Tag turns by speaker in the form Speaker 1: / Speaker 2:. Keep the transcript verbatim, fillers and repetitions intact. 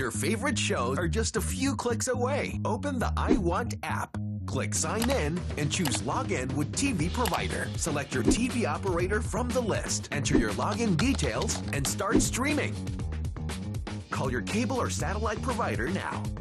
Speaker 1: your favorite shows are just a few clicks away. Open the I Want app. Click Sign In and choose Login with T V Provider. Select your T V operator from the list. Enter your login details and start streaming. Call your cable or satellite provider now.